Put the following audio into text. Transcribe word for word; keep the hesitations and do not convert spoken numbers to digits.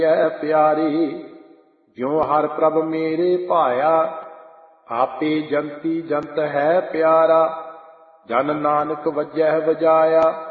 ਹੈ ਪਿਆਰੀ। ਜਿਉ ਹਰ ਪ੍ਰਭ ਮੇਰੇ ਭਾਇਆ, ਆਪੇ ਜੰਤੀ ਜੰਤ ਹੈ ਪਿਆਰਾ। ਜਨ ਨਾਨਕ ਵਜਹਿ ਵਜਾਇਆ,